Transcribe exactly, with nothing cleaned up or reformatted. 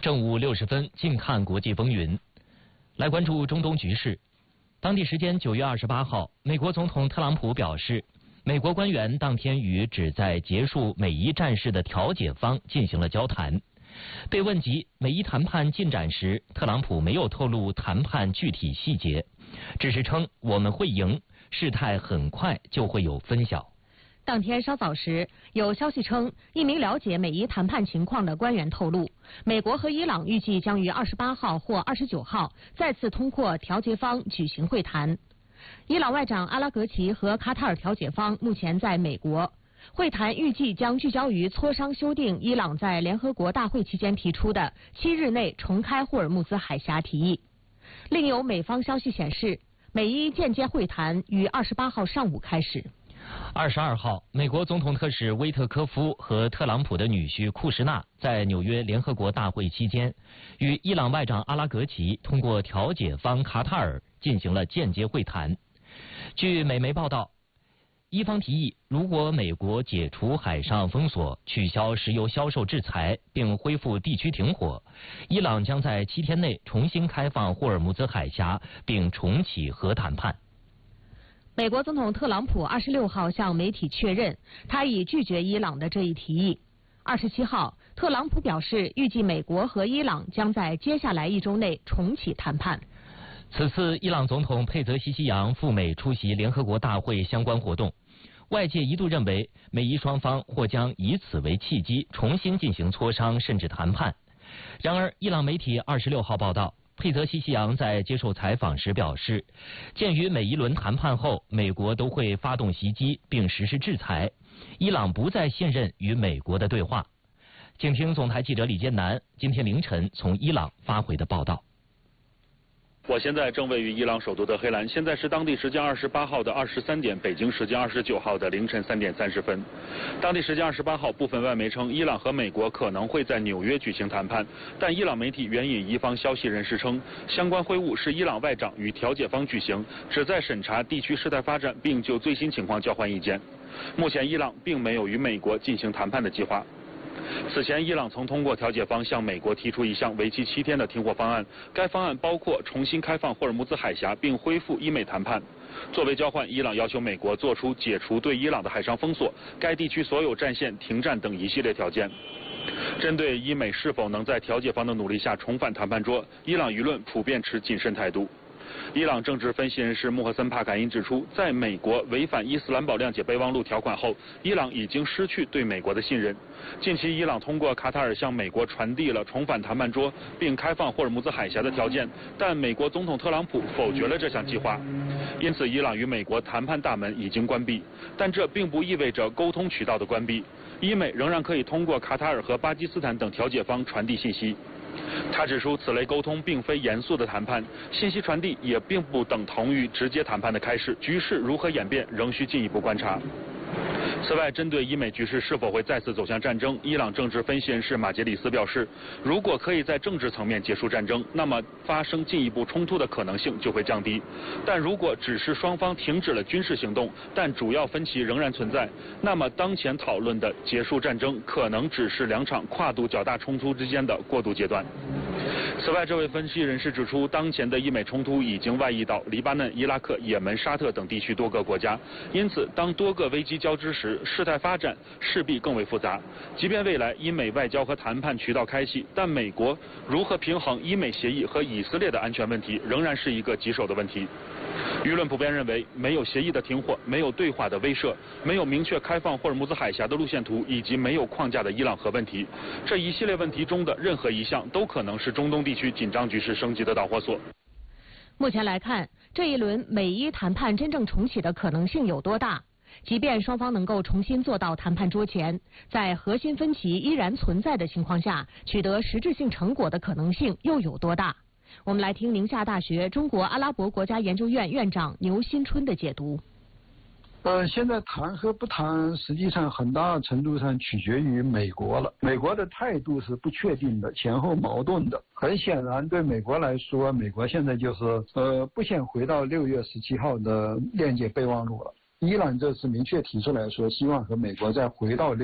正午六十分，近看国际风云。来关注中东局势。当地时间九月二十八号，美国总统特朗普表示，美国官员当天与旨在结束美伊战事的调解方进行了交谈。被问及美伊谈判进展时，特朗普没有透露谈判具体细节，只是称我们会赢，事态很快就会有分晓。 当天稍早时，有消息称，一名了解美伊谈判情况的官员透露，美国和伊朗预计将于二十八号或二十九号再次通过调解方举行会谈。伊朗外长阿拉格齐和卡塔尔调解方目前在美国，会谈预计将聚焦于磋商修订伊朗在联合国大会期间提出的七日内重开霍尔木兹海峡提议。另有美方消息显示，美伊间接会谈于二十八号上午开始。 二十二号，美国总统特使威特科夫和特朗普的女婿库什纳在纽约联合国大会期间，与伊朗外长阿拉格齐通过调解方卡塔尔进行了间接会谈。据美媒报道，伊方提议，如果美国解除海上封锁、取消石油销售制裁，并恢复地区停火，伊朗将在七天内重新开放霍尔木兹海峡，并重启核谈判。 美国总统特朗普二十六号向媒体确认，他已拒绝伊朗的这一提议。二十七号，特朗普表示，预计美国和伊朗将在接下来一周内重启谈判。 此次伊朗总统佩泽西西扬赴美出席联合国大会相关活动，外界一度认为美伊双方或将以此为契机重新进行磋商甚至谈判。然而，伊朗媒体二十六号报道，佩泽西西扬在接受采访时表示，鉴于每一轮谈判后美国都会发动袭击并实施制裁，伊朗不再信任与美国的对话。请听总台记者李建南今天凌晨从伊朗发回的报道。 我现在正位于伊朗首都德黑兰，现在是当地时间二十八号的二十三点，北京时间二十九号的凌晨三点三十分。当地时间二十八号，部分外媒称伊朗和美国可能会在纽约举行谈判，但伊朗媒体援引伊方消息人士称，相关会晤是伊朗外长与调解方举行，旨在审查地区事态发展，并就最新情况交换意见。目前，伊朗并没有与美国进行谈判的计划。此前，伊朗曾通过调解方向美国提出一项为期七天的停火方案，该方案包括重新开放霍尔木兹海峡并恢复伊美谈判。作为交换，伊朗要求美国做出解除对伊朗的海上封锁、该地区所有战线停战等一系列条件。针对伊美是否能在调解方的努力下重返谈判桌，伊朗舆论普遍持谨慎态度。伊朗政治分析人士穆赫森帕坎因指出，在美国违反伊斯兰堡谅解备忘录条款后，伊朗已经失去对美国的信任。近期，伊朗通过卡塔尔向美国传递了重返谈判桌并开放霍尔木兹海峡的条件，但美国总统特朗普否决了这项计划。因此，伊朗与美国谈判大门已经关闭，但这并不意味着沟通渠道的关闭。伊美仍然可以通过卡塔尔和巴基斯坦等调解方传递信息。他指出，此类沟通并非严肃的谈判，信息传递也并不等同于直接谈判的开始，局势如何演变仍需进一步观察。此外，针对伊美局势是否会再次走向战争，伊朗政治分析人士马杰里斯表示，如果可以在政治层面结束战争，那么发生进一步冲突的可能性就会降低。但如果只是双方停止了军事行动，但主要分歧仍然存在，那么当前讨论的结束战争可能只是两场跨度较大冲突之间的过渡阶段。此外，这位分析人士指出，当前的伊美冲突已经外溢到黎巴嫩、伊拉克、也门、沙特等地区多个国家，因此当多个危机交织时，事态发展势必更为复杂。即便未来伊美外交和谈判渠道开启，但美国如何平衡伊美协议和以色列的安全问题，仍然是一个棘手的问题。舆论普遍认为，没有协议的停火，没有对话的威慑，没有明确开放霍尔木兹海峡的路线图，以及没有框架的伊朗核问题，这一系列问题中的任何一项都可能是中东地区紧张局势升级的导火索。 目前来看，这一轮美伊谈判真正重启的可能性有多大？即便双方能够重新坐到谈判桌前，在核心分歧依然存在的情况下，取得实质性成果的可能性又有多大？我们来听宁夏大学中国阿拉伯国家研究院院长牛新春的解读。 呃，现在谈和不谈，实际上很大程度上取决于美国了。美国的态度是不确定的，前后矛盾的。很显然，对美国来说，美国现在就是呃不想回到六月十七号的谅解备忘录了。伊朗这次明确提出来说，希望和美国再回到六